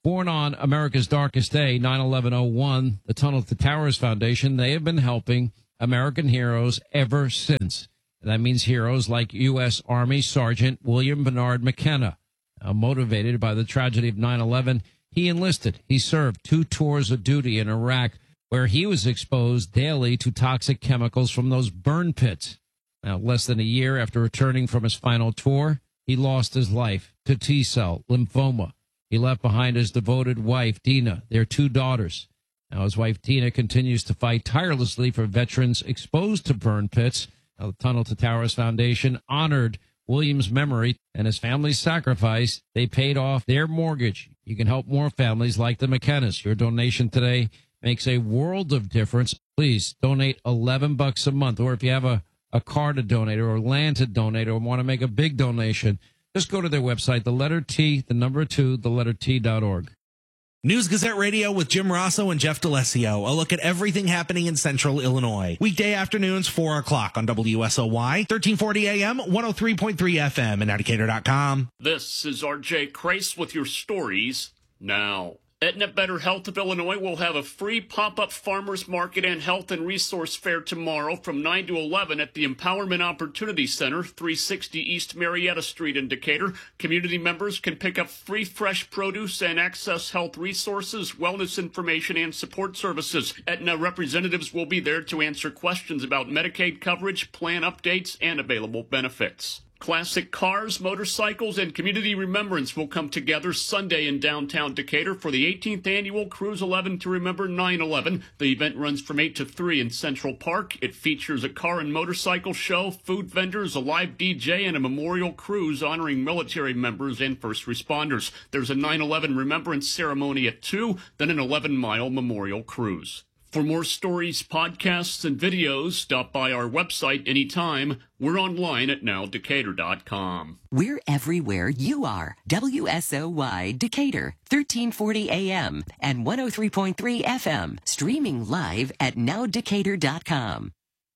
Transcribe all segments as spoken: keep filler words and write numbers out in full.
Born on America's darkest day, nine eleven oh one, the Tunnel to Towers Foundation, they have been helping American heroes ever since. That means heroes like U S. Army Sergeant William Bernard McKenna. Uh, motivated by the tragedy of nine eleven, he enlisted. He served two tours of duty in Iraq, where he was exposed daily to toxic chemicals from those burn pits. Now, less than a year after returning from his final tour, he lost his life to T-cell lymphoma. He left behind his devoted wife, Dina, their two daughters. Now, his wife, Dina, continues to fight tirelessly for veterans exposed to burn pits. Now, the Tunnel to Towers Foundation honored William's memory and his family's sacrifice. They paid off their mortgage. You can help more families like the McKennas. Your donation today makes a world of difference. Please donate eleven bucks a month. Or if you have a, a car to donate or land to donate or want to make a big donation, just go to their website, the letter T, the number two, the letter T dot org. News Gazette Radio with Jim Rosso and Jeff D'Alessio. A look at everything happening in central Illinois. Weekday afternoons, four o'clock on W S O Y, thirteen forty A M, one oh three point three F M, and Decatur dot com. This is R J Crace with your stories now. Aetna Better Health of Illinois will have a free pop-up farmers market and health and resource fair tomorrow from nine to eleven at the Empowerment Opportunity Center, three sixty East Marietta Street in Decatur. Community members can pick up free fresh produce and access health resources, wellness information, and support services. Aetna representatives will be there to answer questions about Medicaid coverage, plan updates, and available benefits. Classic cars, motorcycles, and community remembrance will come together Sunday in downtown Decatur for the eighteenth annual Cruise eleven to Remember nine eleven. The event runs from eight to three in Central Park. It features a car and motorcycle show, food vendors, a live D J, and a memorial cruise honoring military members and first responders. There's a nine eleven remembrance ceremony at two, then an eleven mile memorial cruise. For more stories, podcasts, and videos, stop by our website anytime. We're online at now decatur dot com. We're everywhere you are. W S O Y Decatur, thirteen forty A M and one oh three point three F M. Streaming live at now decatur dot com.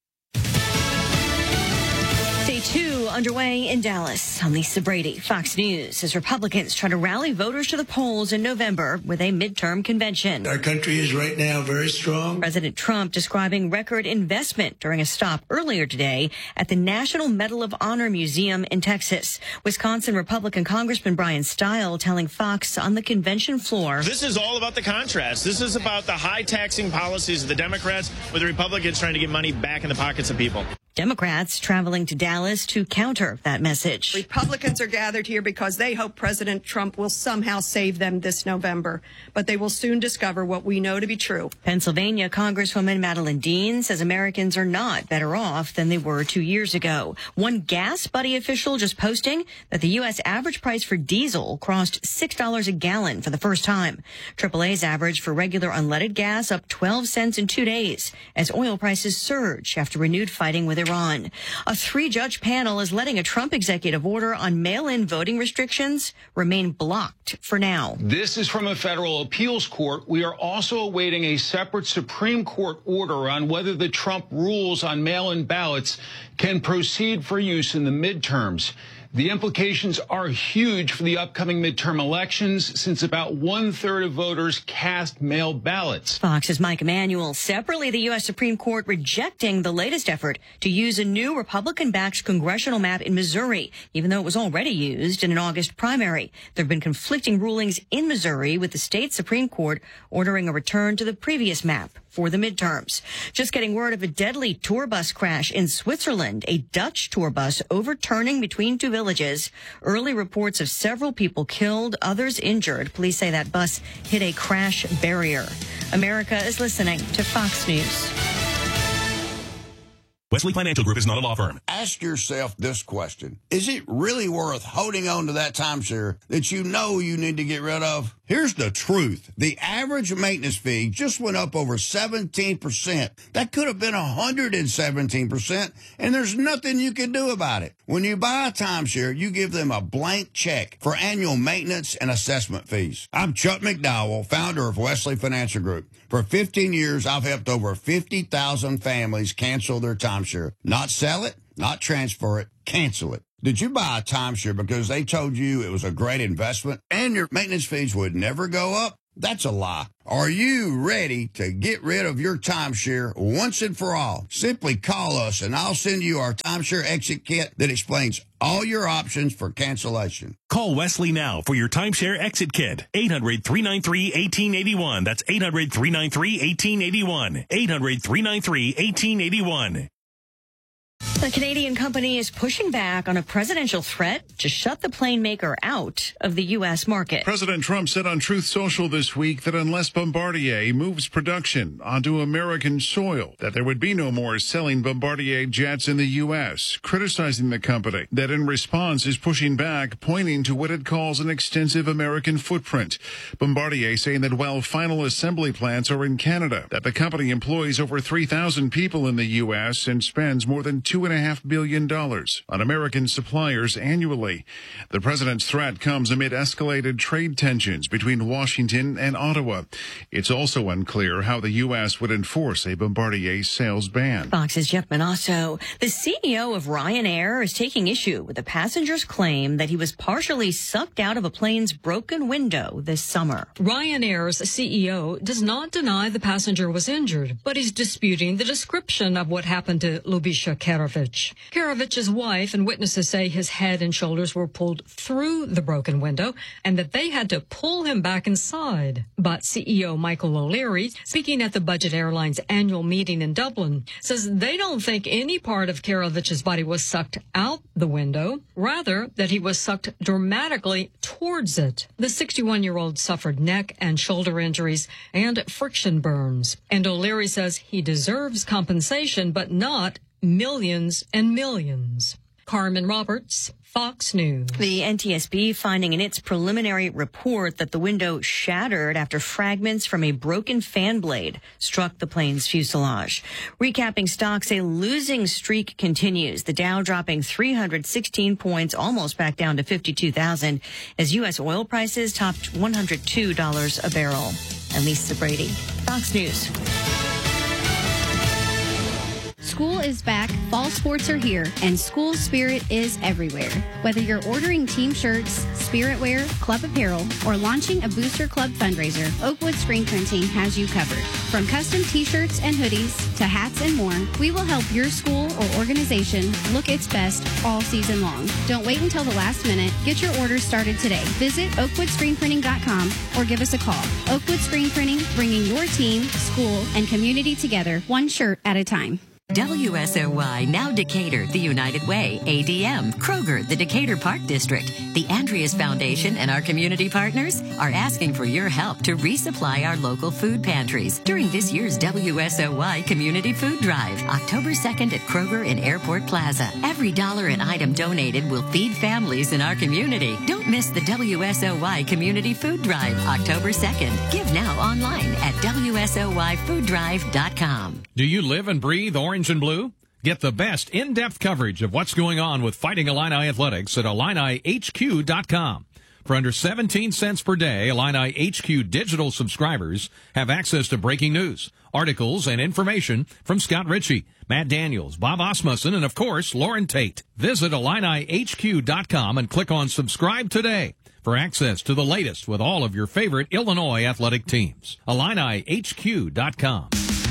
Day two underway in Dallas. I'm Lisa Brady, Fox News, as Republicans try to rally voters to the polls in November with a midterm convention. Our country is right now very strong. President Trump describing record investment during a stop earlier today at the National Medal of Honor Museum in Texas. Wisconsin Republican Congressman Brian Stile telling Fox on the convention floor. This is all about the contrast. This is about the high taxing policies of the Democrats with the Republicans trying to get money back in the pockets of people. Democrats traveling to Dallas to counter that message. Republicans are gathered here because they hope President Trump will somehow save them this November, but they will soon discover what we know to be true. Pennsylvania Congresswoman Madeline Dean says Americans are not better off than they were two years ago. One Gas Buddy official just posting that the U S average price for diesel crossed six dollars a gallon for the first time. triple A's average for regular unleaded gas up twelve cents in two days as oil prices surge after renewed fighting with Iran. A three-judge panel is letting a Trump executive order on mail-in voting restrictions remain blocked for now. This is from a federal appeals court. We are also awaiting a separate Supreme Court order on whether the Trump rules on mail-in ballots can proceed for use in the midterms. The implications are huge for the upcoming midterm elections, since about one-third of voters cast mail ballots. Fox's Mike Emanuel. Separately, the U S Supreme Court rejecting the latest effort to use a new Republican-backed congressional map in Missouri, even though it was already used in an August primary. There have been conflicting rulings in Missouri, with the state Supreme Court ordering a return to the previous map for the midterms. Just getting word of a deadly tour bus crash in Switzerland, a Dutch tour bus overturning between two villages. Early reports of several people killed, others injured. Police say that bus hit a crash barrier. America is listening to Fox News. Wesley Financial Group is not a law firm. Ask yourself this question. Is it really worth holding on to that timeshare that you know you need to get rid of? Here's the truth. The average maintenance fee just went up over seventeen percent. That could have been one hundred seventeen percent, and there's nothing you can do about it. When you buy a timeshare, you give them a blank check for annual maintenance and assessment fees. I'm Chuck McDowell, founder of Wesley Financial Group. For fifteen years, I've helped over fifty thousand families cancel their timeshare. Not sell it, not transfer it, cancel it. Did you buy a timeshare because they told you it was a great investment? saying your maintenance fees would never go up? That's a lie. Are you ready to get rid of your timeshare once and for all? Simply call us and I'll send you our timeshare exit kit that explains all your options for cancellation. Call Wesley now for your timeshare exit kit. eight hundred, three nine three, one eight eight one. That's eight hundred, three nine three, one eight eight one. eight hundred, three nine three, one eight eight one. The Canadian company is pushing back on a presidential threat to shut the plane maker out of the U S market. President Trump said on Truth Social this week that unless Bombardier moves production onto American soil, that there would be no more selling Bombardier jets in the U S, criticizing the company that in response is pushing back, pointing to what it calls an extensive American footprint. Bombardier saying that while final assembly plants are in Canada, that the company employs over three thousand people in the U S and spends more than two and a half billion dollars on American suppliers annually. The president's threat comes amid escalated trade tensions between Washington and Ottawa. It's also unclear how the U S would enforce a Bombardier sales ban. Fox's Jeff Manasso. The C E O of Ryanair is taking issue with the passenger's claim that he was partially sucked out of a plane's broken window this summer. Ryanair's C E O does not deny the passenger was injured, but is disputing the description of what happened to Lubisha Kerovich. Kerovich's wife and witnesses say his head and shoulders were pulled through the broken window and that they had to pull him back inside. But C E O Michael O'Leary, speaking at the Budget Airlines annual meeting in Dublin, says they don't think any part of Kerovich's body was sucked out the window, rather that he was sucked dramatically towards it. The sixty-one-year-old suffered neck and shoulder injuries and friction burns. And O'Leary says he deserves compensation, but not millions and millions. Carmen Roberts, Fox News. The N T S B finding in its preliminary report that the window shattered after fragments from a broken fan blade struck the plane's fuselage. Recapping stocks, a losing streak continues. The Dow dropping three hundred sixteen points, almost back down to fifty-two thousand, as U S oil prices topped one hundred two dollars a barrel. And Lisa Brady, Fox News. School is back, fall sports are here, and school spirit is everywhere. Whether you're ordering team shirts, spirit wear, club apparel, or launching a Booster Club fundraiser, Oakwood Screen Printing has you covered. From custom t-shirts and hoodies to hats and more, we will help your school or organization look its best all season long. Don't wait until the last minute. Get your orders started today. Visit oakwood screen printing dot com or give us a call. Oakwood Screen Printing, bringing your team, school, and community together, one shirt at a time. W S O Y, now Decatur, the United Way, A D M, Kroger, the Decatur Park District, the Andreas Foundation, and our community partners are asking for your help to resupply our local food pantries during this year's W S O Y Community Food Drive, October second at Kroger in Airport Plaza. Every dollar an item donated will feed families in our community. Don't miss the W S O Y Community Food Drive, October second. Give now online at W S O Y food drive dot com. Do you live and breathe orange and blue? Get the best in-depth coverage of what's going on with Fighting Illini Athletics at Illini H Q dot com. For under seventeen cents per day, Illini H Q digital subscribers have access to breaking news, articles, and information from Scott Ritchie, Matt Daniels, Bob Osmussen, and of course, Lauren Tate. Visit Illini H Q dot com and click on subscribe today for access to the latest with all of your favorite Illinois athletic teams. Illini H Q dot com.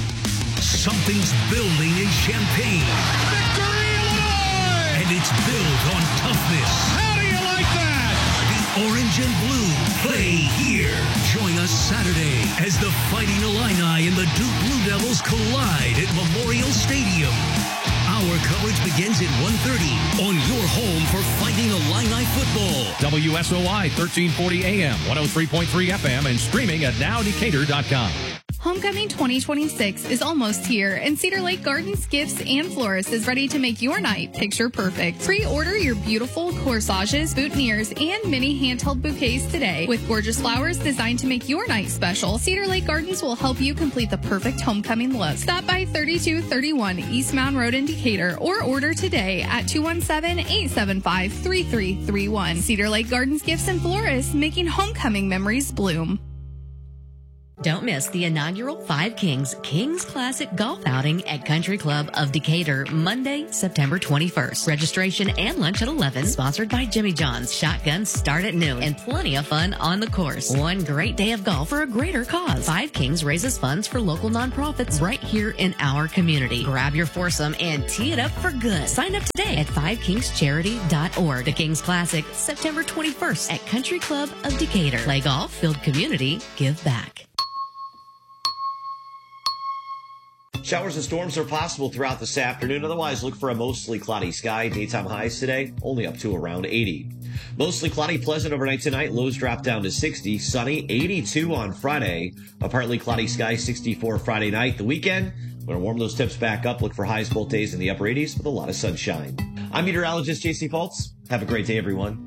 Something's building in Champaign. Victory, Illinois! And it's built on toughness. How do you like that? The orange and blue play here. Join us Saturday as the Fighting Illini and the Duke Blue Devils collide at Memorial Stadium. Our coverage begins at one thirty on your home for Fighting Illini football. W S O Y thirteen forty A M, one oh three point three F M, and streaming at now Decatur dot com. Homecoming twenty twenty-six is almost here, and Cedar Lake Gardens Gifts and Florists is ready to make your night picture perfect. Pre-order your beautiful corsages, boutonnieres, and mini handheld bouquets today. With gorgeous flowers designed to make your night special, Cedar Lake Gardens will help you complete the perfect homecoming look. Stop by thirty-two thirty-one East Mound Road in Decatur or order today at two one seven, eight seven five, three three three one. Cedar Lake Gardens Gifts and Florists, making homecoming memories bloom. Don't miss the inaugural Five Kings Kings Classic Golf Outing at Country Club of Decatur, Monday, September twenty-first. Registration and lunch at eleven. Sponsored by Jimmy John's. Shotguns start at noon and plenty of fun on the course. One great day of golf for a greater cause. Five Kings raises funds for local nonprofits right here in our community. Grab your foursome and tee it up for good. Sign up today at five kings charity dot org. The Kings Classic, September twenty-first at Country Club of Decatur. Play golf, build community, give back. Showers and storms are possible throughout this afternoon. Otherwise, look for a mostly cloudy sky. Daytime highs today only up to around eighty. Mostly cloudy, pleasant overnight tonight. Lows drop down to sixty. Sunny, eighty-two on Friday. A partly cloudy sky, sixty-four Friday night. The weekend, we're going to warm those temps back up. Look for highs both days in the upper eighties with a lot of sunshine. I'm meteorologist J C Fultz. Have a great day, everyone.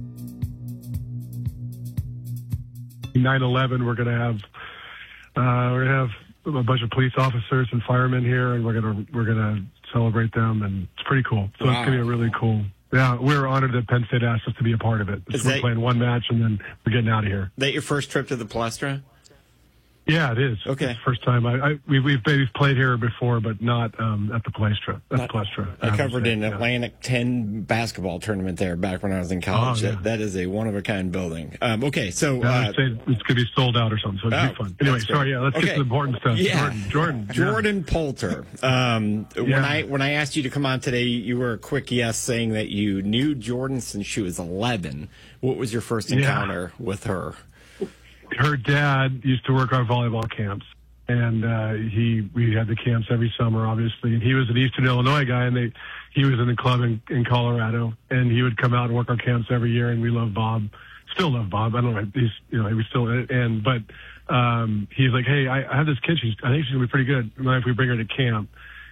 nine eleven, we're going to have uh, we're going to have a bunch of police officers and firemen here, and we're gonna we're gonna celebrate them, and it's pretty cool. So wow. It's gonna be a really cool. Yeah, we're honored that Penn State asked us to be a part of it. We're that, playing one match, and then we're getting out of here. That your first trip to the Palestra? Yeah, it is. Okay. It's the first time. I, I we, we've we've played here before, but not um, at the Palestra. At the Palestra. I, I covered say, an yeah. Atlantic ten basketball tournament there back when I was in college. Oh, yeah. that, that is a one-of-a-kind building. Um, okay, so... Yeah, uh, it's going to be sold out or something, so it'll oh, be fun. Anyway, sorry, yeah, let's okay. get to the important stuff. Yeah. Jordan. Jordan, Jordan yeah. Poulter. Um, yeah. When I when I asked you to come on today, you were a quick yes, saying that you knew Jordan since she was eleven. What was your first encounter yeah. with her? Her dad used to work our volleyball camps. And uh, he, we had the camps every summer, obviously. And he was an Eastern Illinois guy, and they, he was in the club in, in Colorado. And he would come out and work our camps every year. And we love Bob, still love Bob. I don't know, he's, you know, he was still. And but um, he's like, hey, I, I have this kid. She's, I think she's gonna be pretty good. Mind if we bring her to camp?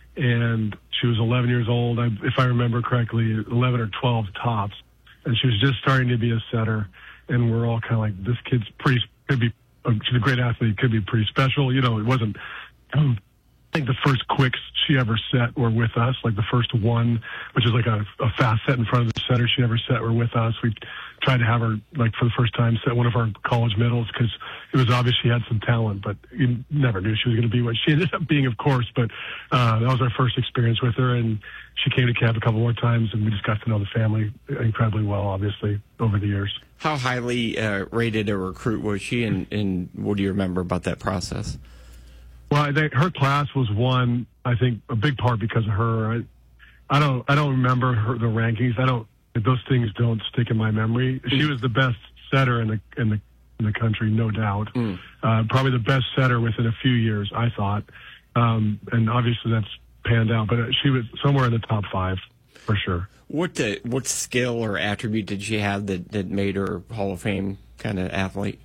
And she was eleven years old, I, if I remember correctly, eleven or twelve tops. And she was just starting to be a setter. And we're all kind of like, this kid's pretty could be. She's a great athlete, could be pretty special. You know, it wasn't, um, I think the first quicks she ever set were with us, like the first one, which is like a, a fast set in front of the setter she ever set were with us. We tried to have her, like, for the first time, set one of our college middles because it was obvious she had some talent, but you never knew she was going to be what she ended up being, of course. But uh, that was our first experience with her, and she came to camp a couple more times, and we just got to know the family incredibly well, obviously, over the years. How highly uh, rated a recruit was she, and, and what do you remember about that process? Well, I think her class was one, I think, a big part because of her. I, I don't I don't remember her, the rankings. I don't, those things don't stick in my memory. Mm. She was the best setter in the in the in the country, no doubt. Mm. Uh, probably the best setter within a few years, I thought. Um, and obviously that's panned out, but she was somewhere in the top five for sure. What uh, what skill or attribute did she have that, that made her Hall of Fame kind of athlete?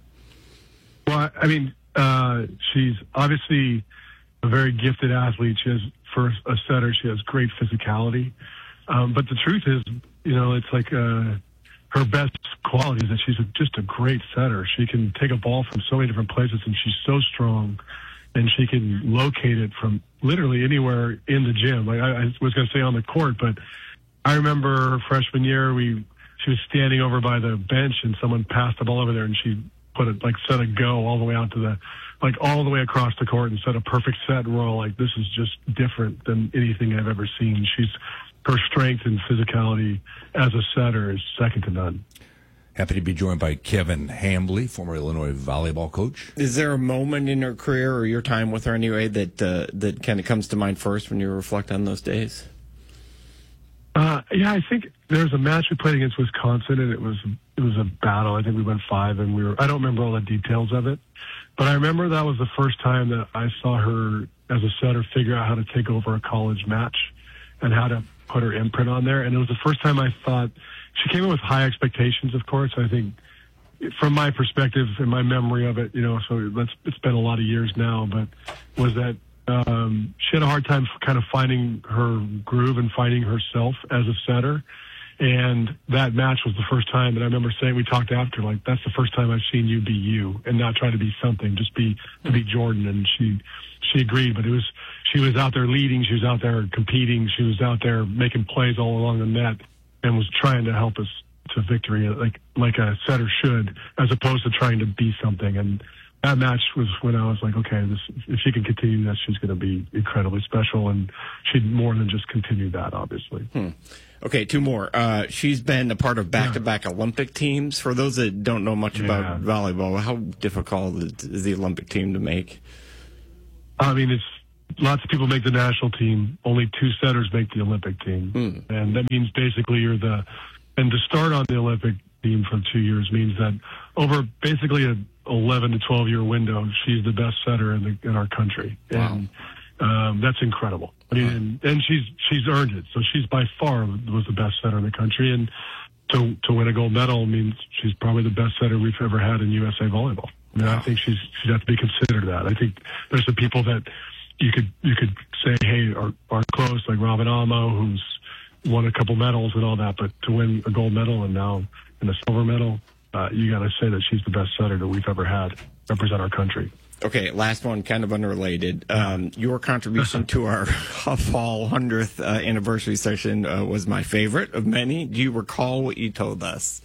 Well, I mean, uh, she's obviously a very gifted athlete. She has, for a setter, she has great physicality. Um, but the truth is, you know, it's like uh, her best quality is that she's a, just a great setter. She can take a ball from so many different places, and she's so strong, and she can locate it from literally anywhere in the gym. Like I, I was going to say on the court, but I remember her freshman year, we she was standing over by the bench, and someone passed the ball over there, and she put it, like, set a go all the way out to the, like, all the way across the court and set a perfect set. And we're all like, this is just different than anything I've ever seen. She's, her strength and physicality as a setter is second to none. Happy to be joined by Kevin Hambly, former Illinois volleyball coach. Is there a moment in her career or your time with her anyway that uh, that kind of comes to mind first when you reflect on those days? Uh, yeah, I think there was a match we played against Wisconsin, and it was it was a battle. I think we went five, and we were. I don't remember all the details of it, but I remember that was the first time that I saw her as a setter figure out how to take over a college match and how to put her imprint on there. And it was the first time I thought she came in with high expectations. Of course, I think from my perspective and my memory of it, you know, so that's it's been a lot of years now, but was that. Um, she had a hard time kind of finding her groove and finding herself as a setter. And that match was the first time that I remember saying, we talked after, like, that's the first time I've seen you be you and not try to be something, just be, to be Jordan. And she, she agreed, but it was, she was out there leading. She was out there competing. She was out there making plays all along the net and was trying to help us to victory, like, like a setter should, as opposed to trying to be something. And that match was when I was like, okay, this, if she can continue this, she's going to be incredibly special, and she'd more than just continue that, obviously. Hmm. Okay, two more. Uh, she's been a part of back-to-back yeah. Olympic teams. For those that don't know much yeah. about volleyball, how difficult is the Olympic team to make? I mean, it's lots of people make the national team. Only two setters make the Olympic team, hmm. and that means basically you're the. And to start on the Olympic team for two years means that over basically a eleven to twelve year window, she's the best setter in the in our country, wow. and um, that's incredible. I mean, and, and she's she's earned it. So she's by far was the best setter in the country, and to to win a gold medal means she's probably the best setter we've ever had in U S A volleyball. I mean, wow. I think she's she'd have to be considered that. I think there's some people that you could you could say, hey, are are close, like Robin Amo, who's won a couple medals and all that, but to win a gold medal and now in a silver medal, uh, you got to say that she's the best setter that we've ever had represent our country. Okay, last one, kind of unrelated. Um, your contribution to our Huff Hall one hundredth uh, anniversary session uh, was my favorite of many. Do you recall what you told us?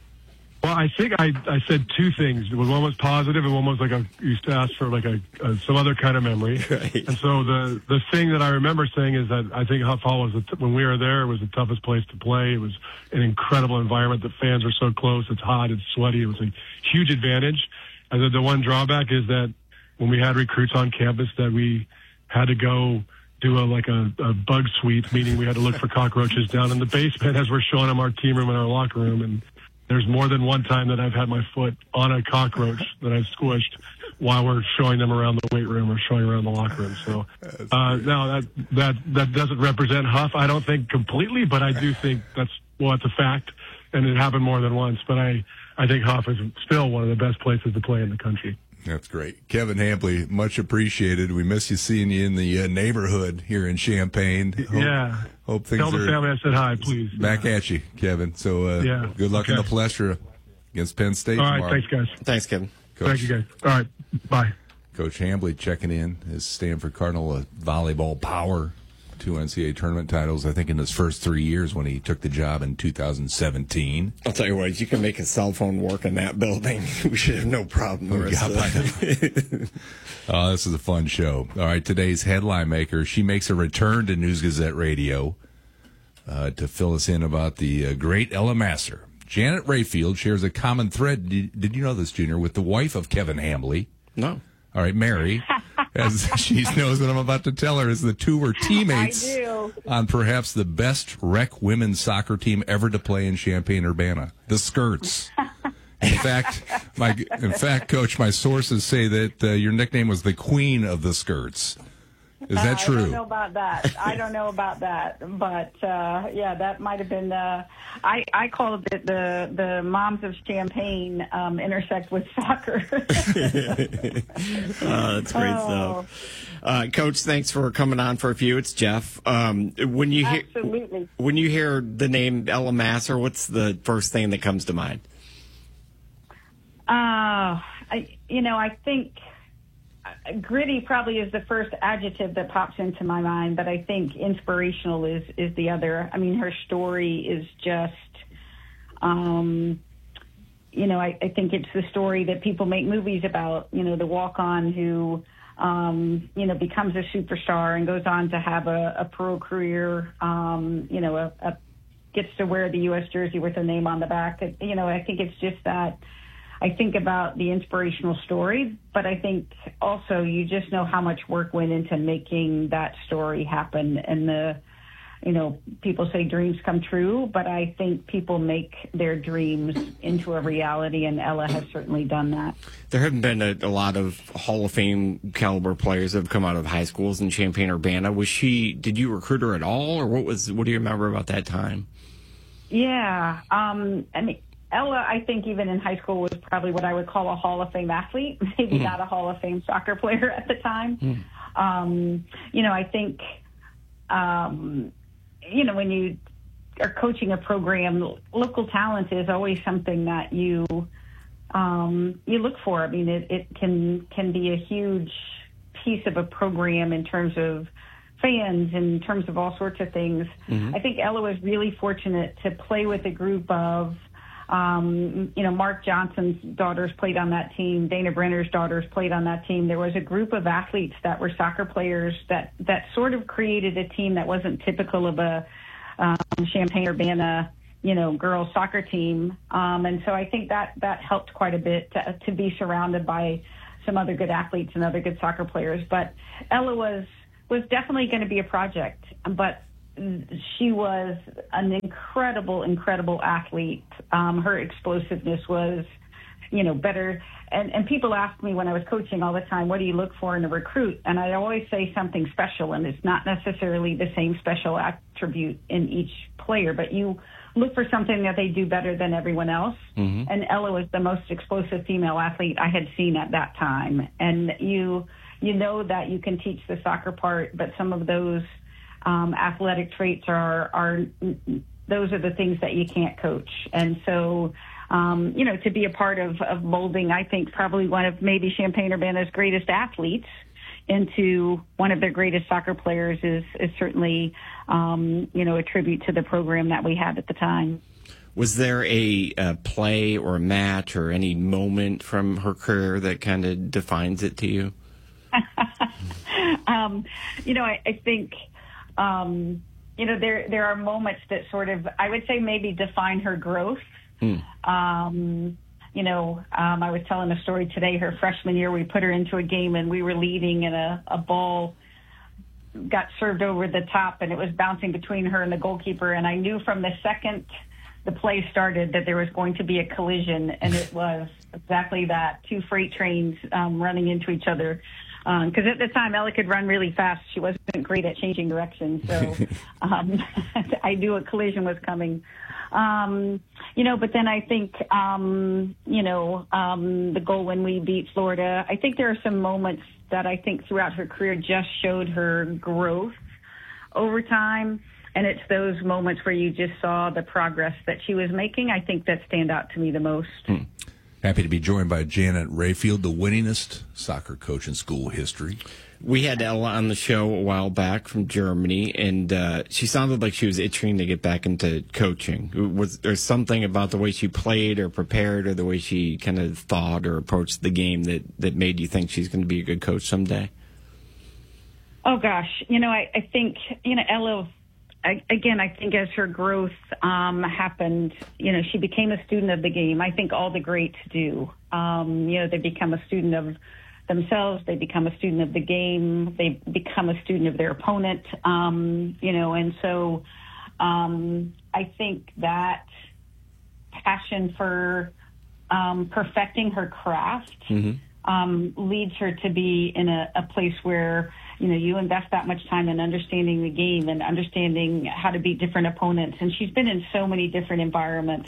Well, I think I, I said two things. One was positive, and one was like a, you used to ask for like a, a some other kind of memory. Right. And so the the thing that I remember saying is that I think Huff Hall was the, when we were there, it was the toughest place to play. It was an incredible environment. The fans were so close. It's hot. It's sweaty. It was a huge advantage. And then the one drawback is that when we had recruits on campus, that we had to go do a like a, a bug sweep, meaning we had to look for cockroaches down in the basement as we're showing them our team room and our locker room. And there's more than one time that I've had my foot on a cockroach that I've squished while we're showing them around the weight room or showing around the locker room. So, uh, no, that, that, that doesn't represent Huff, I don't think completely, but I do think that's, well, it's a fact, and it happened more than once. But I, I think Huff is still one of the best places to play in the country. That's great. Kevin Hambley, much appreciated. We miss you seeing you in the uh, neighborhood here in Champaign. Hope, yeah. Hope things Tell the are family I said hi, please. Back yeah. at you, Kevin. So uh, yeah. good luck okay. in the plethora against Penn State All right, tomorrow. thanks, guys. Thanks, Kevin. Coach, Thank you, guys. All right, bye. Coach Hambley checking in as Stanford Cardinal, a volleyball power. Two N C A A tournament titles, I think, in his first three years when he took the job in two thousand seventeen. I'll tell you what, you can make a cell phone work in that building. We should have no problem. The rest of that. Oh, this is a fun show. All right, today's headline maker, she makes a return to News Gazette Radio uh, to fill us in about the uh, great Ella Masser. Janet Rayfield shares a common thread. Did, did you know this, Junior? With the wife of Kevin Hambley. No. All right, Mary, as she knows what I'm about to tell her, is the two were teammates I do. on perhaps the best rec women's soccer team ever to play in Champaign-Urbana, the Skirts. In fact, my in fact, Coach, my sources say that uh, your nickname was the Queen of the Skirts. Is that uh, true? I don't know about that. I don't know about that, but uh, yeah, that might have been. Uh, I I called it the the moms of Champaign um, intersect with soccer. Oh, that's great oh. stuff. Uh, Coach, thanks for coming on for a few. It's Jeff. Um, when you hear Absolutely. when you hear the name Ella Masser, what's the first thing that comes to mind? Uh, I you know I think. Gritty probably is the first adjective that pops into my mind, but I think inspirational is, is the other. I mean, her story is just, um, you know, I, I think it's the story that people make movies about, you know, the walk-on who, um, you know, becomes a superstar and goes on to have a, a pro career, um, you know, a, a, gets to wear the U S jersey with her name on the back. You know, I think it's just that. I think about the inspirational story, but I think also you just know how much work went into making that story happen. And the, you know, people say dreams come true, but I think people make their dreams into a reality, and Ella has certainly done that. There haven't been a, a lot of Hall of Fame caliber players that have come out of high schools in Champaign-Urbana. Was she? Did you recruit her at all, or what was? What do you remember about that time? Yeah, um, I mean. Ella, I think even in high school, was probably what I would call a Hall of Fame athlete, maybe mm. not a Hall of Fame soccer player at the time. Mm. Um, you know, I think, um, you know, when you are coaching a program, local talent is always something that you um, you look for. I mean, it, it can can be a huge piece of a program in terms of fans, in terms of all sorts of things. Mm-hmm. I think Ella was really fortunate to play with a group of Um, you know, Mark Johnson's daughters played on that team. Dana Brenner's daughters played on that team. There was a group of athletes that were soccer players that, that sort of created a team that wasn't typical of a um, Champaign-Urbana, you know, girls soccer team. Um, and so I think that, that helped quite a bit to, to be surrounded by some other good athletes and other good soccer players. But Ella was, was definitely going to be a project, but she was an incredible, incredible athlete. Um, her explosiveness was, you know, better. And, and people ask me when I was coaching all the time, what do you look for in a recruit? And I always say something special, and it's not necessarily the same special attribute in each player, but you look for something that they do better than everyone else. Mm-hmm. And Ella was the most explosive female athlete I had seen at that time. And you, you know that you can teach the soccer part, but some of those Um, athletic traits are, are, those are the things that you can't coach. And so, um, you know, to be a part of, of molding, I think probably one of maybe Champaign-Urbana's greatest athletes into one of their greatest soccer players is, is certainly, um, you know, a tribute to the program that we had at the time. Was there a, a play or a match or any moment from her career that kind of defines it to you? um, you know, I, I think... Um, you know, there there are moments that sort of, I would say, maybe define her growth. Mm. Um, you know, um, I was telling a story today. Her freshman year, we put her into a game, and we were leading, and a, a ball got served over the top, and it was bouncing between her and the goalkeeper. And I knew from the second the play started that there was going to be a collision, and it was exactly that, two freight trains um, running into each other. Because um, at the time, Ella could run really fast. She wasn't great at changing direction, so um, I knew a collision was coming. Um, you know, but then I think, um, you know, um, the goal when we beat Florida, I think there are some moments that I think throughout her career just showed her growth over time. And it's those moments where you just saw the progress that she was making, I think, that stand out to me the most. Hmm. Happy to be joined by Janet Rayfield, the winningest soccer coach in school history. We had Ella on the show a while back from Germany, and uh, she sounded like she was itching to get back into coaching. Was there something about the way she played or prepared or the way she kind of thought or approached the game that, that made you think she's going to be a good coach someday? Oh, gosh. You know, I, I think, you know, Ella... I, again, I think as her growth um, happened, you know, she became a student of the game. I think all the greats do. Um, you know, they become a student of themselves. They become a student of the game. They become a student of their opponent. Um, you know, and so um, I think that passion for um, perfecting her craft mm-hmm. um, leads her to be in a, a place where, you know, you invest that much time in understanding the game and understanding how to beat different opponents. And she's been in so many different environments,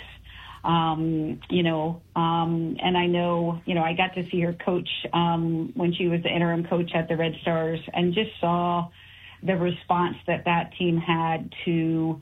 um, you know, um, and I know, you know, I got to see her coach um, when she was the interim coach at the Red Stars and just saw the response that that team had to,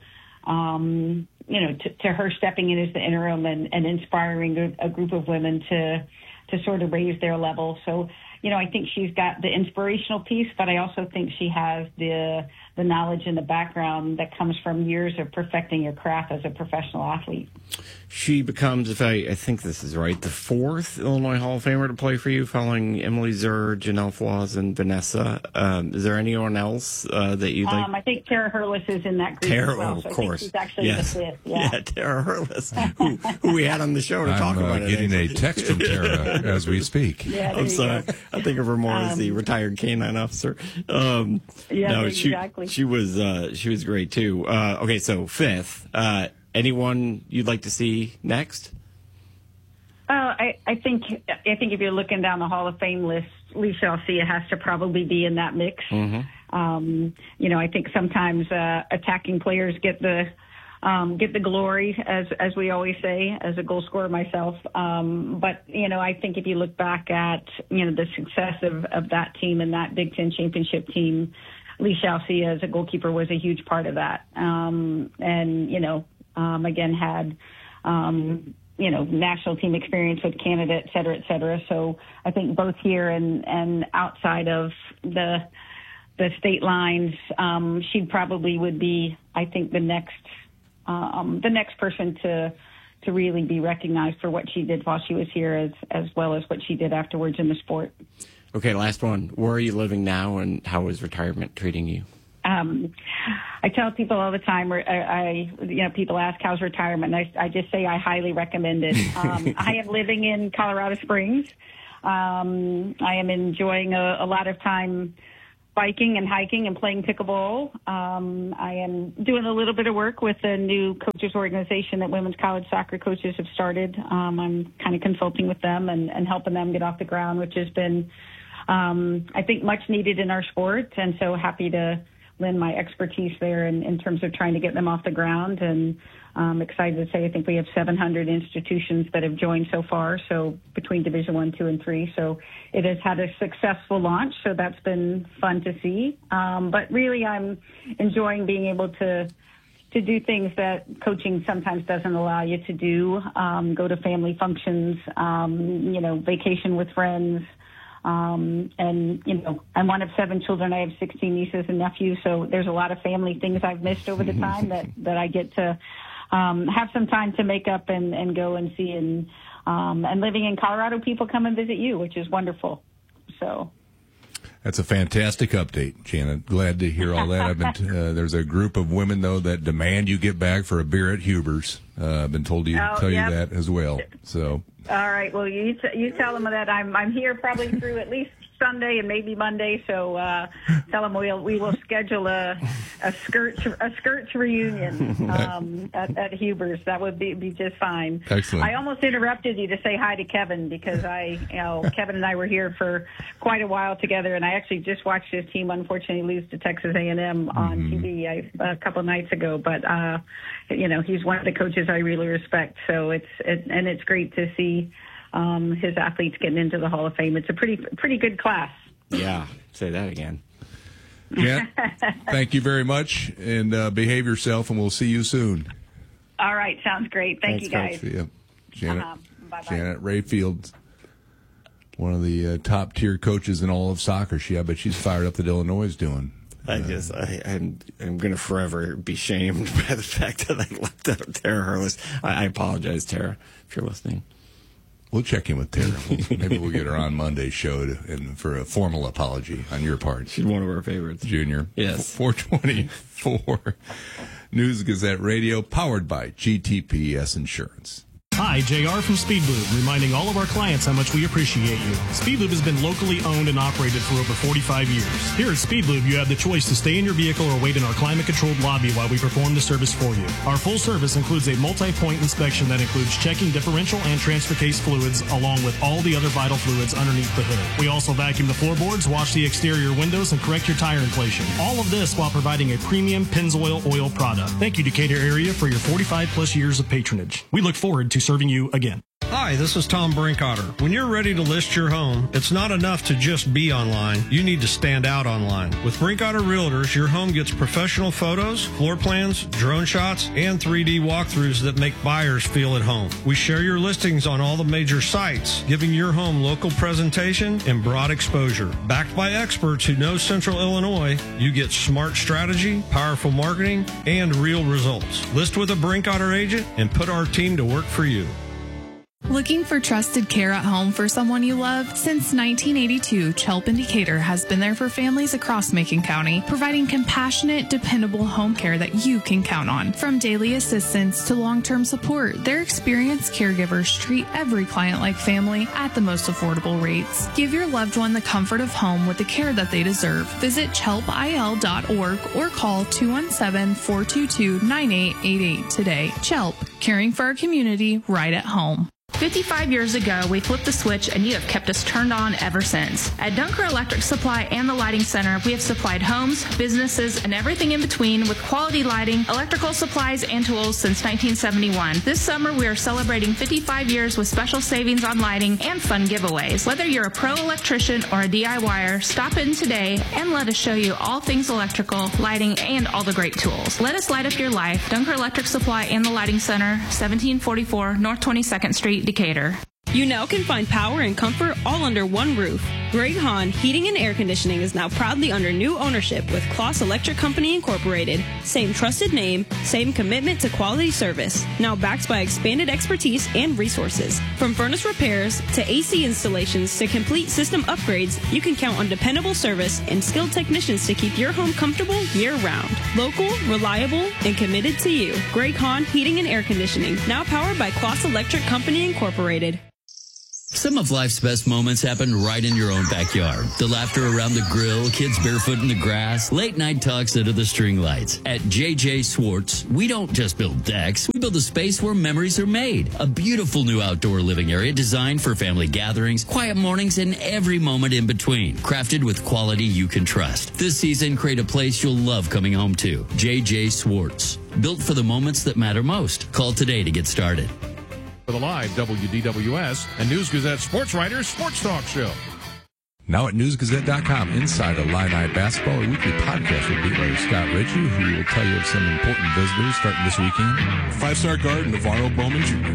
um, you know, to, to her stepping in as the interim and, and inspiring a, a group of women to, to sort of raise their level. So, you know, I think she's got the inspirational piece, but I also think she has the the knowledge and the background that comes from years of perfecting your craft as a professional athlete. She becomes, if I, I think this is right, the fourth Illinois Hall of Famer to play for you, following Emily Zur, Janelle Flaws, and Vanessa. Um, is there anyone else uh, that you'd like? Um, I think Tara Hurlis is in that group Tara, as well. of so course. I think she's actually yes. the fifth. Yeah, yeah Tara Hurlis, who, who we had on the show to I'm, talk uh, about it. getting a text from Tara as we speak. Yeah, I'm sorry. go. I think of her more um, as the retired canine officer. Um, yeah, no, exactly. She, she was uh, she was great too. Uh, okay, so fifth. Uh, anyone you'd like to see next? Uh, I, I think I think if you're looking down the Hall of Fame list, Lisa Alcia has to probably be in that mix. Mm-hmm. Um, you know, I think sometimes uh, attacking players get the um, get the glory, as as we always say, as a goal scorer myself. Um, but you know, I think if you look back at you know the success of, of that team and that Big Ten championship team, Lisa Alcia as a goalkeeper was a huge part of that. Um, and you know, um, again had. Um, you know, national team experience with Canada, et cetera, et cetera. So I think both here and, and outside of the the state lines, um, she probably would be, I think, the next um, the next person to to really be recognized for what she did while she was here, as as well as what she did afterwards in the sport. Okay, last one. Where are you living now, and how is retirement treating you? Um, I tell people all the time, I, I you know, people ask how's retirement, and I, I just say I highly recommend it. Um, I am living in Colorado Springs. Um, I am enjoying a, a lot of time biking and hiking and playing pickleball. Um, I am doing a little bit of work with a new coaches organization that women's college soccer coaches have started. Um, I'm kind of consulting with them and, and helping them get off the ground, which has been, um, I think, much needed in our sport. And so happy to lend my expertise there in, in terms of trying to get them off the ground. And I'm excited to say I think we have seven hundred institutions that have joined so far, so between Division One, Two, and Three. So it has had a successful launch, so that's been fun to see. Um, but really, I'm enjoying being able to to do things that coaching sometimes doesn't allow you to do. Um, go to family functions, um, you know, vacation with friends. Um, and, you know, I'm one of seven children. I have sixteen nieces and nephews, so there's a lot of family things I've missed over the time that, that I get to um, have some time to make up and, and go and see. And, um, and living in Colorado, people come and visit you, which is wonderful. So that's a fantastic update, Janet. Glad to hear all that. I've been uh, there's a group of women, though, that demand you get back for a beer at Huber's. Uh, I've been told to oh, tell yep. you that as well. So. All right. Well, you t- you tell them that I'm I'm here probably through at least Sunday and maybe Monday. So uh, tell them we'll we will schedule a a skirt a skirts reunion um, at, at Huber's. That would be be just fine. Excellent. I almost interrupted you to say hi to Kevin because I you know Kevin and I were here for quite a while together, and I actually just watched his team unfortunately lose to Texas A and M on mm-hmm. T V a, a couple of nights ago. But uh, you know he's one of the coaches I really respect. So it's it, and it's great to see. Um, his athletes getting into the Hall of Fame. It's a pretty pretty good class. Yeah, say that again. Jan, thank you very much, and uh, behave yourself, and we'll see you soon. All right, sounds great. Thank Thanks, you, guys. Coach. Yeah. Janet, uh-huh. Bye-bye. Janet Rayfield, one of the uh, top tier coaches in all of soccer. She, I bet she's fired up that Illinois is doing. I just, I, I'm, I'm going to forever be shamed by the fact that I left out Tara Hurlis. I, I apologize, Tara, if you're listening. We'll check in with Tara. Maybe we'll get her on Monday's show to, and for a formal apology on your part. She's one of our favorites. Junior. Yes. four twenty-four News Gazette Radio, powered by G T P S Insurance. Hi, J R from Speedlube, reminding all of our clients how much we appreciate you. Speedlube has been locally owned and operated for over forty-five years. Here at Speedlube, you have the choice to stay in your vehicle or wait in our climate-controlled lobby while we perform the service for you. Our full service includes a multi-point inspection that includes checking differential and transfer case fluids, along with all the other vital fluids underneath the hood. We also vacuum the floorboards, wash the exterior windows, and correct your tire inflation. All of this while providing a premium Pennzoil oil product. Thank you, Decatur area, for your forty-five plus years of patronage. We look forward to serving you again. Hi, this is Tom Brinkotter. When you're ready to list your home, it's not enough to just be online. You need to stand out online. With Brinkotter Realtors, your home gets professional photos, floor plans, drone shots, and three D walkthroughs that make buyers feel at home. We share your listings on all the major sites, giving your home local presentation and broad exposure. Backed by experts who know Central Illinois, you get smart strategy, powerful marketing, and real results. List with a Brinkotter agent and put our team to work for you. Looking for trusted care at home for someone you love? Since nineteen eighty-two, Chelp in Decatur has been there for families across Macon County, providing compassionate, dependable home care that you can count on. From daily assistance to long-term support, their experienced caregivers treat every client like family at the most affordable rates. Give your loved one the comfort of home with the care that they deserve. Visit chelp I L dot org or call two one seven, four two two, nine eight eight eight today. Chelp, caring for our community right at home. fifty-five years ago, we flipped the switch and you have kept us turned on ever since. At Dunker Electric Supply and the Lighting Center, we have supplied homes, businesses, and everything in between with quality lighting, electrical supplies, and tools since nineteen seventy-one. This summer, we are celebrating fifty-five years with special savings on lighting and fun giveaways. Whether you're a pro electrician or a D I Y er, stop in today and let us show you all things electrical, lighting, and all the great tools. Let us light up your life. Dunker Electric Supply and the Lighting Center, seventeen forty-four North twenty-second Street, Decatur. You now can find power and comfort all under one roof. Greg Hahn Heating and Air Conditioning is now proudly under new ownership with Kloss Electric Company Incorporated. Same trusted name, same commitment to quality service. Now backed by expanded expertise and resources. From furnace repairs to A C installations to complete system upgrades, you can count on dependable service and skilled technicians to keep your home comfortable year-round. Local, reliable, and committed to you. Greg Hahn Heating and Air Conditioning, now powered by Kloss Electric Company Incorporated. Some of life's best moments happen right in your own backyard. The laughter around the grill, kids barefoot in the grass, late night talks under the string lights. At J J Swartz, we don't just build decks, we build a space where memories are made. A beautiful new outdoor living area designed for family gatherings, quiet mornings, and every moment in between. Crafted with quality you can trust. This season, create a place you'll love coming home to. J J Swartz. Built for the moments that matter most. Call today to get started. For the live W D W S and News Gazette Sports Writers Sports Talk Show. Now at news gazette dot com, inside Illini Basketball, a weekly podcast with beat writer Scott Ritchie, who will tell you of some important visitors starting this weekend. Five-star guard Navarro Bowman Junior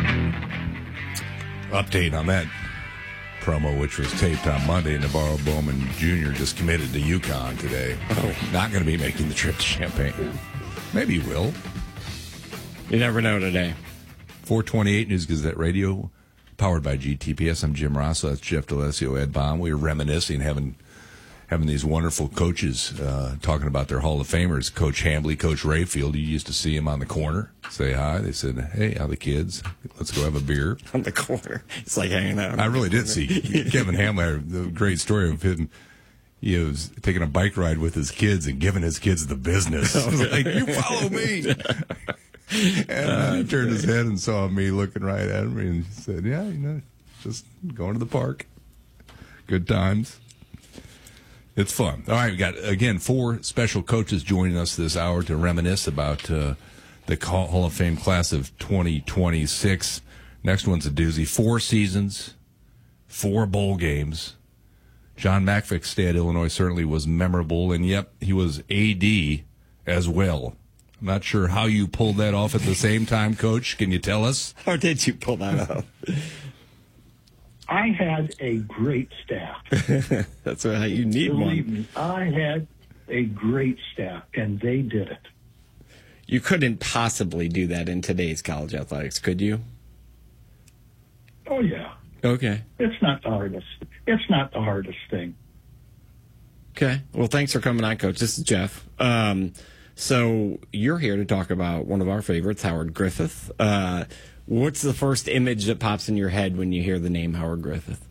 Update on that promo, which was taped on Monday. Navarro Bowman Junior just committed to UConn today. Oh. Not going to be making the trip to Champaign. Maybe he will. You never know today. four twenty-eight News Gazette Radio, powered by G T P S. I'm Jim Rosso. That's Jeff D'Alessio, Ed Baum. We were reminiscing, having having these wonderful coaches uh, talking about their Hall of Famers. Coach Hambly, Coach Rayfield. You used to see him on the corner, say hi. They said, "Hey, how the kids? Let's go have a beer." On the corner. It's like hanging out. I really did see Kevin Hambly. The great story of him. He was taking a bike ride with his kids and giving his kids the business. Like, you follow me. And uh, he turned his head and saw me looking right at him and he said, yeah, you know, just going to the park. Good times. It's fun. All right, we got, again, four special coaches joining us this hour to reminisce about uh, the Hall of Fame class of twenty twenty-six. Next one's a doozy. Four seasons, four bowl games. John Macvick's stay at Illinois certainly was memorable, and yep, he was A D as well. I'm not sure how you pulled that off at the same time, Coach. Can you tell us? How did you pull that off? I had a great staff. That's how you need Believe one. Me, I had a great staff, and they did it. You couldn't possibly do that in today's college athletics, could you? Oh, yeah. Okay. It's not the hardest. It's not the hardest thing. Okay. Well, thanks for coming on, Coach. This is Jeff. Um, so you're here to talk about one of our favorites, Howard Griffith. Uh, what's the first image that pops in your head when you hear the name Howard Griffith?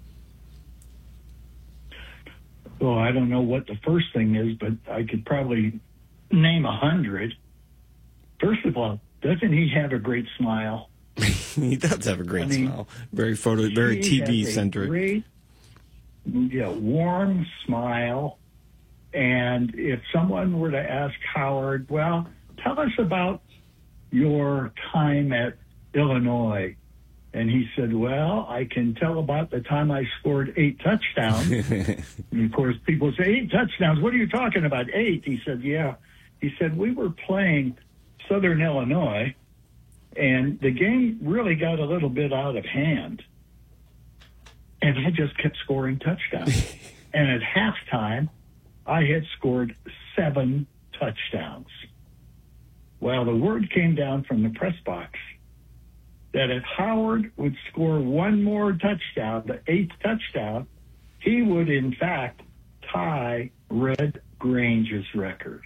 Well, I don't know what the first thing is, but I could probably name a hundred. First of all, doesn't he have a great smile? He does have a great I mean, smile. Very photo, very T V centric. Great, yeah, warm smile. And if someone were to ask Howard, well, tell us about your time at Illinois. And he said, well, I can tell about the time I scored eight touchdowns. And of course, people say, eight touchdowns? What are you talking about? Eight? He said, yeah. He said, we were playing Southern Illinois, and the game really got a little bit out of hand. And I just kept scoring touchdowns. And at halftime, I had scored seven touchdowns. Well, the word came down from the press box that if Howard would score one more touchdown, the eighth touchdown, he would, in fact, tie Red Grange's record.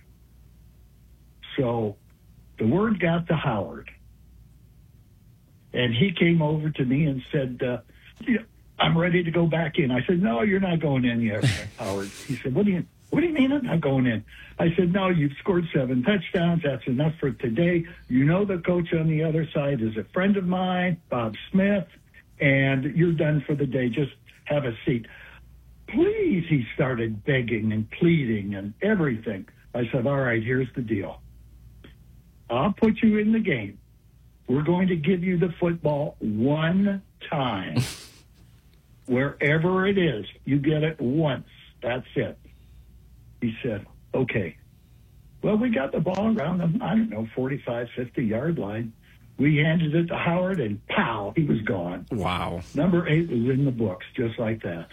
So the word got to Howard. And he came over to me and said, uh, yeah, I'm ready to go back in. I said, no, you're not going in yet, Howard. He said, what do you What do you mean I'm not going in? I said, no, you've scored seven touchdowns. That's enough for today. You know the coach on the other side is a friend of mine, Bob Smith, and you're done for the day. Just have a seat. Please, he started begging and pleading and everything. I said, all right, here's the deal. I'll put you in the game. We're going to give you the football one time. Wherever it is, you get it once. That's it. He said, okay. Well, we got the ball around the, I don't know, forty-five, fifty-yard line. We handed it to Howard, and pow, he was gone. Wow. Number eight was in the books, just like that.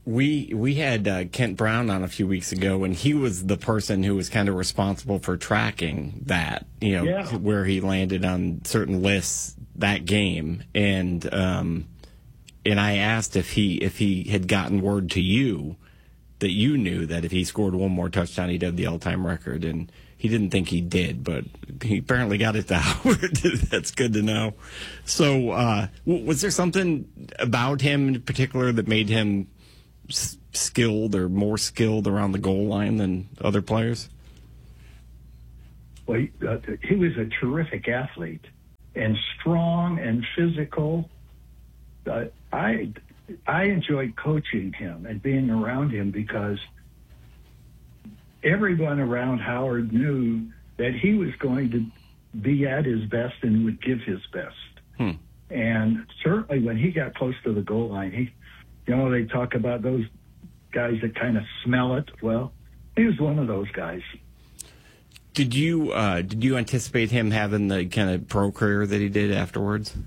We we had uh, Kent Brown on a few weeks ago, and he was the person who was kind of responsible for tracking that, you know, Yeah. where he landed on certain lists that game. And um, and I asked if he if he had gotten word to you that you knew that if he scored one more touchdown, he'd have the all-time record. And he didn't think he did, but he apparently got it to Howard. That's good to know. So uh, w- was there something about him in particular that made him s- skilled or more skilled around the goal line than other players? Well, he, uh, he was a terrific athlete and strong and physical. Uh, I I enjoyed coaching him and being around him because everyone around Howard knew that he was going to be at his best and would give his best. Hmm. And certainly when he got close to the goal line, he, you know, they talk about those guys that kind of smell it. Well, he was one of those guys. Did you uh, did you anticipate him having the kind of pro career that he did afterwards?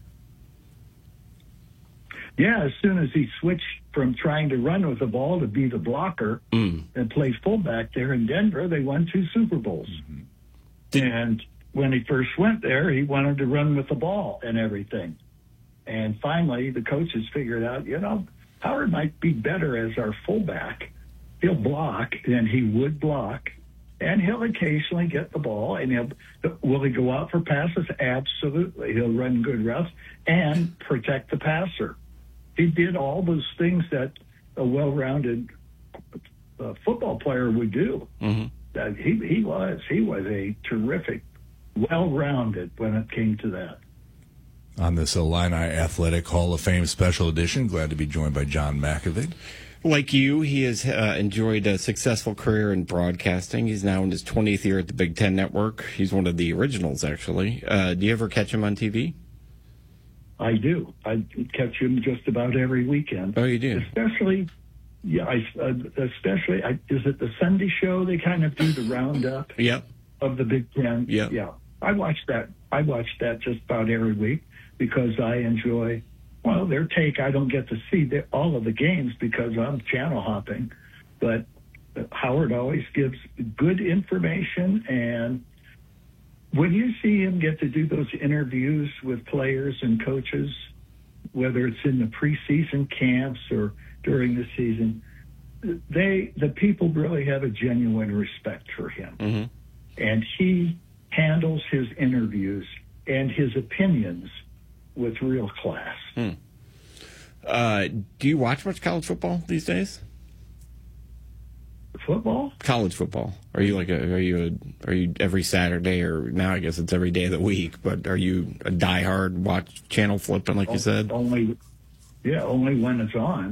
Yeah, as soon as he switched from trying to run with the ball to be the blocker mm. and play fullback there in Denver, they won two Super Bowls. Mm-hmm. And when he first went there, he wanted to run with the ball and everything. And finally, the coaches figured out, you know, Howard might be better as our fullback. He'll block, and he would block, and he'll occasionally get the ball. And he'll will he go out for passes? Absolutely. He'll run good routes and protect the passer. He did all those things that a well-rounded uh, football player would do. Mm-hmm. That he he was he was a terrific, well-rounded when it came to that. On this Illini Athletic Hall of Fame special edition, glad to be joined by John Mackovic. Like you, he has uh, enjoyed a successful career in broadcasting. He's now in his twentieth year at the Big Ten Network. He's one of the originals, actually. Uh, do you ever catch him on T V? I do. I catch him just about every weekend. Oh, you do? Especially, yeah, I, uh, especially, I, is it the Sunday show? They kind of do the roundup yep. of the Big Ten. Yep. Yeah. I watch that. I watch that just about every week because I enjoy, well, their take. I don't get to see the, all of the games because I'm channel hopping, but Howard always gives good information. And when you see him get to do those interviews with players and coaches, whether it's in the preseason camps or during the season, they the people really have a genuine respect for him. Mm-hmm. And he handles his interviews and his opinions with real class. Hmm. Uh, do you watch much college football these days? Football? College football. Are you like a? Are you a? Are you every Saturday or now? I guess it's every day of the week. But are you a diehard watch channel flipping like you said? Only, yeah, only when it's on.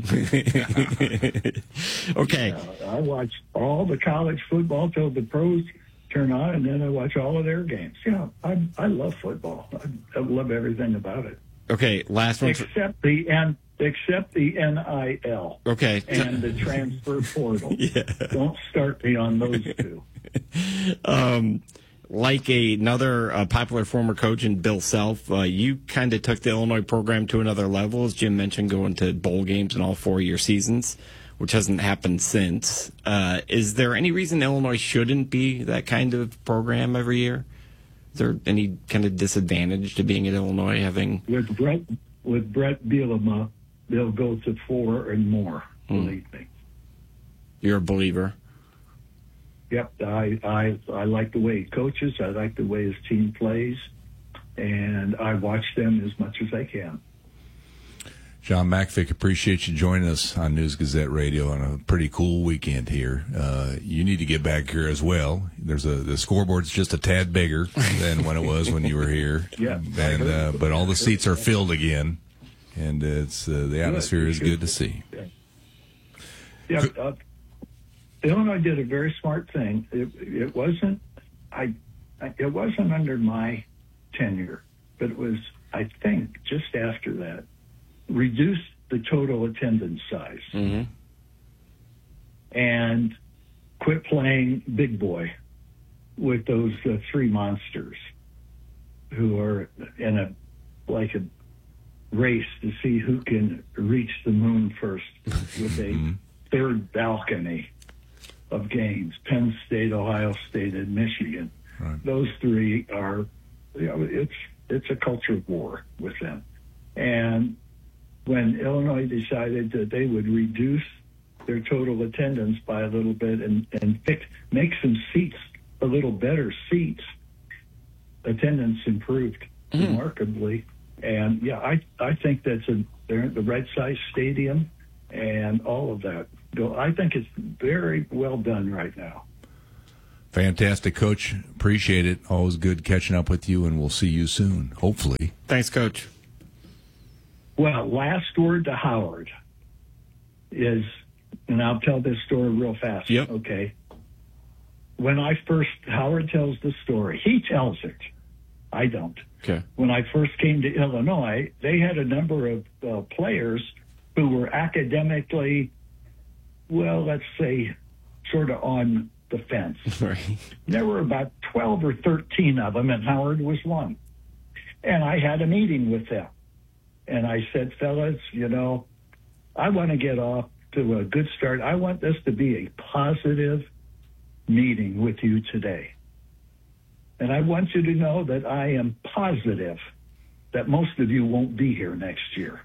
Okay. Yeah, I watch all the college football till the pros turn on, and then I watch all of their games. Yeah, I I love football. I, I love everything about it. Okay, last one. Except the N, except the N I L. Okay. And the transfer portal. Yeah. Don't start me on those two. um, like a, another uh, popular former coach in Bill Self, uh, you kind of took the Illinois program to another level, as Jim mentioned, going to bowl games in all four of your seasons, which hasn't happened since. Uh, is there any reason Illinois shouldn't be that kind of program every year? Is there any kind of disadvantage to being at Illinois, having with Brett with Brett Bielema, they'll go to four and more. Hmm. Believe me. You're a believer. Yep, I I I like the way he coaches. I like the way his team plays, and I watch them as much as I can. John Mackovic, appreciate you joining us on News Gazette Radio on a pretty cool weekend here. Uh, you need to get back here as well. There's a the scoreboard's just a tad bigger than when it was when you were here. Yeah, and uh, but all the seats are filled again, and it's uh, the atmosphere is good to see. Yeah, yeah uh, Illinois did a very smart thing. It, it wasn't I, it wasn't under my tenure, but it was I think just after that. Reduce the total attendance size mm-hmm. and quit playing big boy with those uh, three monsters who are in a like a race to see who can reach the moon first with a third balcony of games, Penn State, Ohio State, and Michigan. Right. Those three are, you know, it's it's a culture of war with them. And when Illinois decided that they would reduce their total attendance by a little bit and, and pick, make some seats a little better seats, attendance improved mm. remarkably. And, yeah, I, I think that's a, they're the right size stadium and all of that. So I think it's very well done right now. Fantastic, Coach. Appreciate it. Always good catching up with you, and we'll see you soon, hopefully. Thanks, Coach. Well, last word to Howard is, and I'll tell this story real fast, yep. okay? When I first, Howard tells the story. He tells it. I don't. Okay. When I first came to Illinois, they had a number of uh, players who were academically, well, let's say, sort of on the fence. Right. There were about twelve or thirteen of them, and Howard was one. And I had a meeting with them. And I said, fellas, you know, I want to get off to a good start. I want this to be a positive meeting with you today. And I want you to know that I am positive that most of you won't be here next year.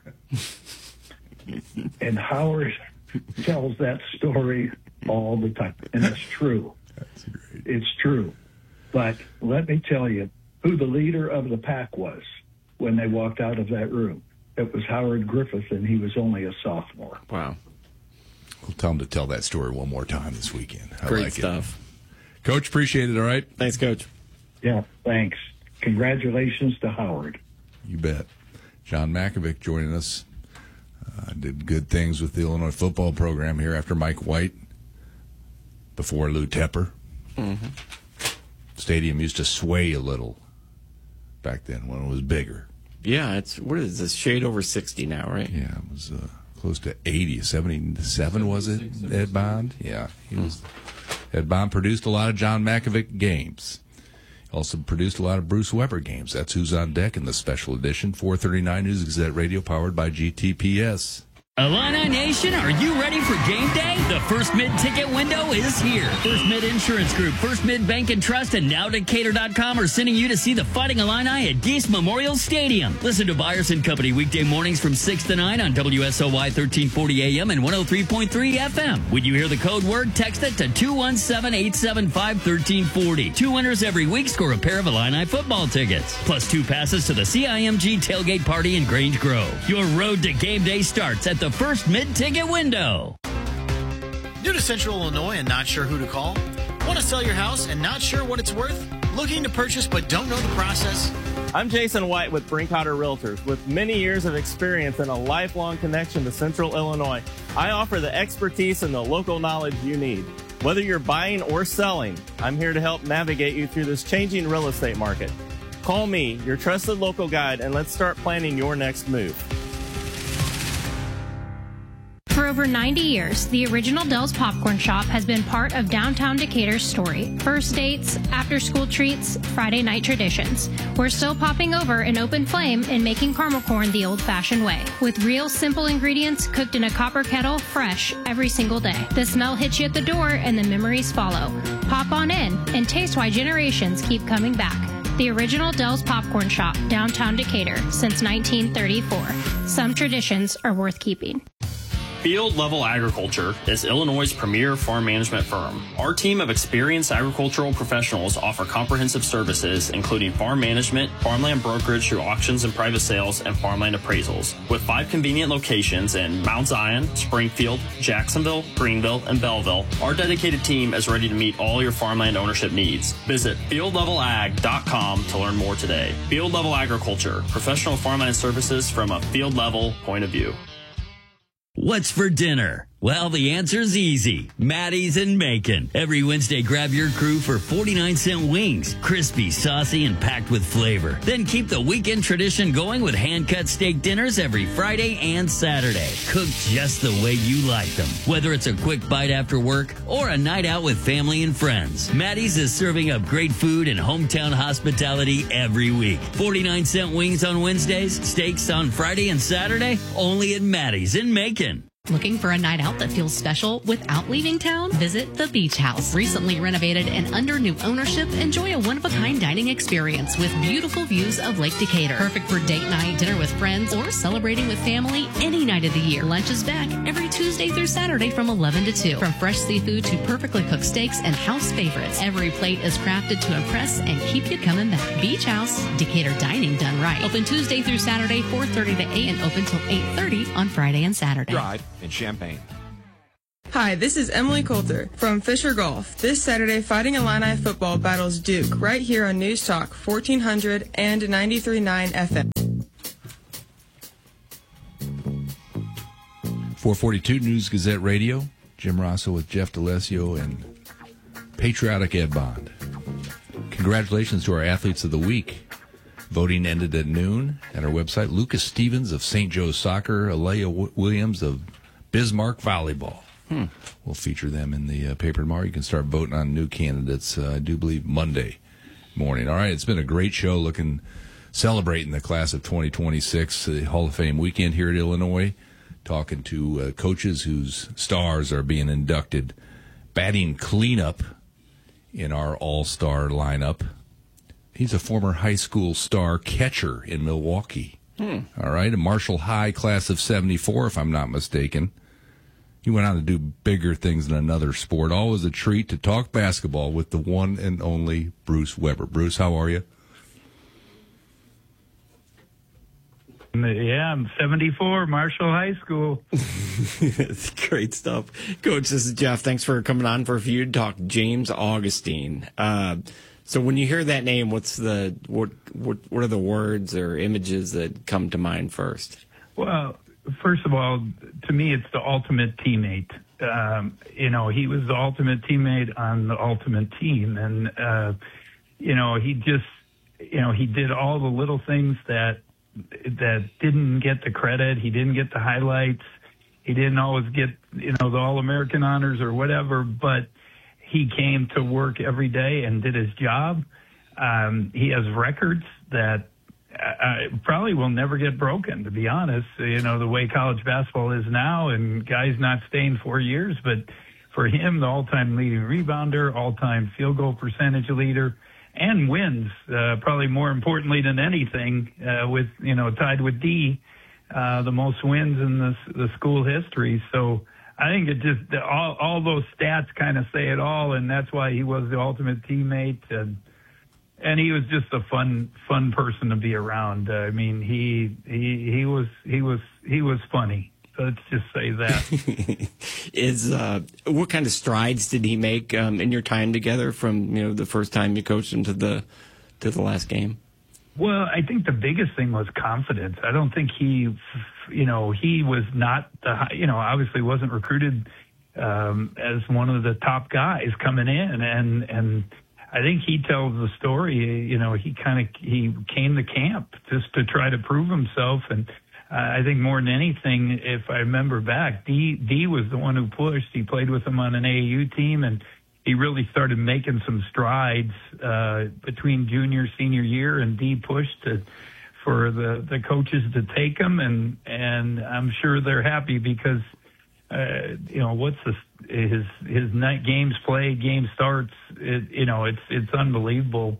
And Howard tells that story all the time. And it's true. That's great. It's true. But let me tell you who the leader of the pack was when they walked out of that room. It was Howard Griffith, and he was only a sophomore. Wow. We'll tell him to tell that story one more time this weekend. I Great like stuff. It. Coach, appreciate it, all right? Thanks, Coach. Yeah, thanks. Congratulations to Howard. You bet. John Makovic joining us. Uh, did good things with the Illinois football program here after Mike White, before Lou Tepper. Mm-hmm. Stadium used to sway a little back then when it was bigger. Yeah, it's what is this? Shade over sixty now, right? Yeah, it was uh, close to eighty, seventy-seven was it? Ed Bond, yeah, he mm. was. Ed Bond produced a lot of John Makovic games. Also produced a lot of Bruce Weber games. That's who's on deck in the special edition four thirty-nine News Gazette Radio, powered by G T P S. Illini Nation, are you ready for game day? The First Mid ticket window is here. First Mid Insurance Group, First Mid Bank and Trust, and now Decatur dot com are sending you to see the Fighting Illini at Geese Memorial Stadium. Listen to Byers and Company weekday mornings from six to nine on W S O Y thirteen forty A M and one oh three point three F M. When you hear the code word, text it to two one seven, eight seven five, one three four oh. Two winners every week score a pair of Illini football tickets, plus two passes to the C I M G tailgate party in Grange Grove. Your road to game day starts at the First Mid ticket window. New to Central Illinois and not sure who to call? Want to sell your house and not sure what it's worth? Looking to purchase but don't know the process? I'm Jason White with Brinkotter Realtors. With many years of experience and a lifelong connection to Central Illinois, I offer the expertise and the local knowledge you need. Whether you're buying or selling, I'm here to help navigate you through this changing real estate market. Call me, your trusted local guide, and let's start planning your next move. For over ninety years, the original Dell's Popcorn Shop has been part of downtown Decatur's story. First dates, after-school treats, Friday night traditions. We're still popping over an open flame and making caramel corn the old-fashioned way, with real simple ingredients cooked in a copper kettle, fresh every single day. The smell hits you at the door and the memories follow. Pop on in and taste why generations keep coming back. The original Dell's Popcorn Shop, downtown Decatur, since nineteen thirty-four. Some traditions are worth keeping. Field Level Agriculture is Illinois' premier farm management firm. Our team of experienced agricultural professionals offer comprehensive services, including farm management, farmland brokerage through auctions and private sales, and farmland appraisals. With five convenient locations in Mount Zion, Springfield, Jacksonville, Greenville, and Belleville, our dedicated team is ready to meet all your farmland ownership needs. Visit field level ag dot com to learn more today. Field Level Agriculture, professional farmland services from a field level point of view. What's for dinner? Well, the answer's easy. Maddie's in Macon. Every Wednesday, grab your crew for forty-nine cent wings. Crispy, saucy, and packed with flavor. Then keep the weekend tradition going with hand-cut steak dinners every Friday and Saturday. Cooked just the way you like them. Whether it's a quick bite after work or a night out with family and friends, Maddie's is serving up great food and hometown hospitality every week. forty-nine cent wings on Wednesdays, steaks on Friday and Saturday, only at Maddie's in Macon. Looking for a night out that feels special without leaving town? Visit the Beach House. Recently renovated and under new ownership, enjoy a one-of-a-kind dining experience with beautiful views of Lake Decatur. Perfect for date night, dinner with friends, or celebrating with family any night of the year. Lunch is back every Tuesday through Saturday from eleven to two. From fresh seafood to perfectly cooked steaks and house favorites, every plate is crafted to impress and keep you coming back. Beach House, Decatur dining done right. Open Tuesday through Saturday, four thirty to eight, and open till eight thirty on Friday and Saturday. Drive in Champaign. Hi, this is Emily Coulter from Fisher Golf. This Saturday, Fighting Illini football battles Duke right here on News Talk fourteen hundred and ninety-three point nine F M. four forty-two News Gazette Radio. Jim Rosso with Jeff DeLesio and Patriotic Ed Bond. Congratulations to our Athletes of the Week. Voting ended at noon at our website. Lucas Stevens of Saint Joe's Soccer, Alea w- Williams of Bismarck Volleyball. Hmm. We'll feature them in the uh, paper tomorrow. You can start voting on new candidates, uh, I do believe, Monday morning. All right, it's been a great show looking, celebrating the class of twenty twenty-six, the Hall of Fame weekend here at Illinois, talking to uh, coaches whose stars are being inducted, batting cleanup in our all-star lineup. He's a former high school star catcher in Milwaukee. Hmm. All right, a Marshall High class of seventy-four, if I'm not mistaken. He went on to do bigger things in another sport. Always a treat to talk basketball with the one and only Bruce Weber. Bruce, how are you? Yeah, I'm seventy-four, Marshall High School. That's great stuff. Coach, this is Jeff. Thanks for coming on for a few to talk James Augustine. Uh, so when you hear that name, what's the what, what what are the words or images that come to mind first? Well, first of all, to me, it's the ultimate teammate. Um, you know, he was the ultimate teammate on the ultimate team. And, uh, you know, he just, you know, he did all the little things that that didn't get the credit. He didn't get the highlights. He didn't always get, you know, the All-American honors or whatever, but he came to work every day and did his job. Um, he has records that Uh, probably will never get broken, to be honest. You know, the way college basketball is now, and guys not staying four years, but for him, the all-time leading rebounder, all-time field goal percentage leader, and wins, uh, probably more importantly than anything, uh, with, you know, tied with D, uh, the most wins in the, the school history. So I think it just, all, all those stats kind of say it all, and that's why he was the ultimate teammate. And, And he was just a fun, fun person to be around. Uh, I mean, he he he was he was he was funny. Let's just say that. Is uh, what kind of strides did he make um, in your time together, from you know the first time you coached him to the to the last game? Well, I think the biggest thing was confidence. I don't think he, you know, he was not the, you know, obviously wasn't recruited um, as one of the top guys coming in, and and. I think he tells the story, you know, he kind of, he came to camp just to try to prove himself. And uh, I think more than anything, if I remember back, D, D was the one who pushed. He played with him on an A A U team, and he really started making some strides uh, between junior, senior year, and D pushed to, for the, the coaches to take him. And, and I'm sure they're happy because, uh, you know, what's the, his his night games played, game starts. It, you know, it's it's unbelievable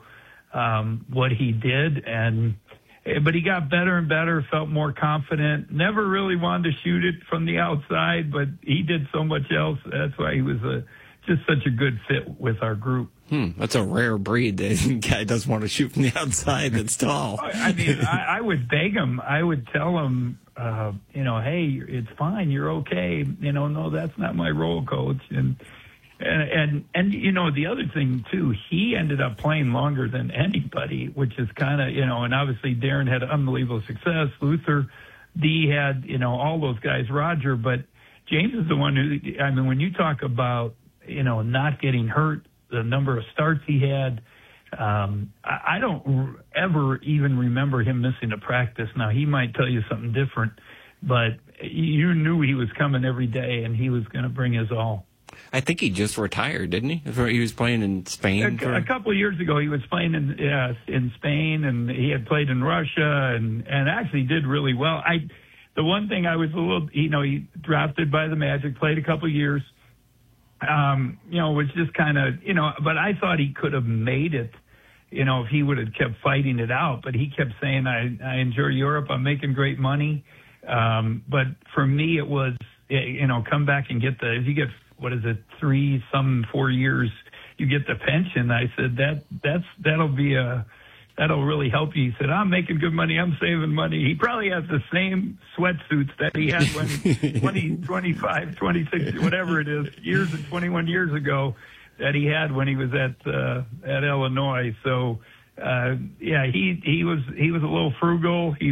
um, what he did, and but he got better and better, felt more confident. Never really wanted to shoot it from the outside, but he did so much else. That's why he was a just such a good fit with our group. Hmm, that's a rare breed. The guy doesn't want to shoot from the outside. That's tall. I mean, I, I would beg him. I would tell him. Uh, you know, hey, it's fine. You're okay. You know, no, that's not my role, coach. And, and, and, and, you know, the other thing too, he ended up playing longer than anybody, which is kind of, you know, and obviously Darren had unbelievable success. Luther, D had, you know, all those guys, Roger, but James is the one who, I mean, when you talk about, you know, not getting hurt, the number of starts he had, Um, I, I don't ever even remember him missing a practice. Now, he might tell you something different, but you knew he was coming every day and he was going to bring his all. I think he just retired, didn't he? He was playing in Spain. A, for... a couple of years ago, he was playing in yeah, in Spain, and he had played in Russia, and, and actually did really well. I the one thing I was a little, you know, he drafted by the Magic, played a couple years, um, you know, was just kind of, you know, but I thought he could have made it, you know, if he would have kept fighting it out. But he kept saying, I, I enjoy Europe. I'm making great money. Um, but for me, it was, you know, come back and get the, if you get, what is it, three, some four years, you get the pension. I said, that, that's, that'll be a, that'll really help you. He said, I'm making good money. I'm saving money. He probably has the same sweatsuits that he had when twenty, twenty-five, twenty-six, whatever it is, years and twenty-one years ago that he had when he was at, uh, at Illinois. So, uh, yeah, he, he was, he was a little frugal. He